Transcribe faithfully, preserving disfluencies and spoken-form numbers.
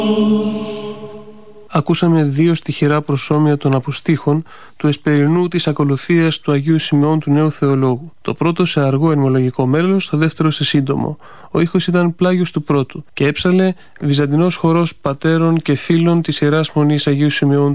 Ακούσαμε δύο στιχηρά προσώμια των αποστίχων του εσπερινού της ακολουθίας του Αγίου Σημεών του Νέου Θεολόγου. Το πρώτο σε αργό ενμολογικό μέλος, το δεύτερο σε σύντομο. Ο ήχος ήταν πλάγιος του πρώτου και έψαλε βυζαντινός χορός πατέρων και φίλων της Ιεράς Μονής Αγίου Σημεών